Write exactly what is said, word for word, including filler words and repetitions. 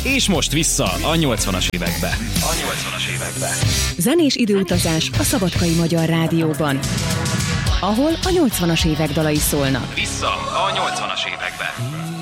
És most vissza a nyolcvanas évekbe. A nyolcvanas évekbe. Zenés időutazás a Szabadkai Magyar Rádióban, ahol a nyolcvanas évek dalai szólnak. Vissza a nyolcvanas évekbe.